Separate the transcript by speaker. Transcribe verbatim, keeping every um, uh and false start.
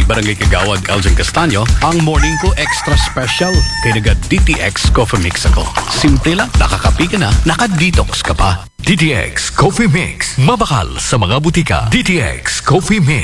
Speaker 1: Barangay Kagawad, Elgin Castaño, ang morning ko extra special. Kaya naga D T X Coffee Mix ako. Simple lang, nakakapi ka na, naka-detox ka pa.
Speaker 2: D T X Coffee Mix. Mabakal sa mga butika. D T X Coffee Mix.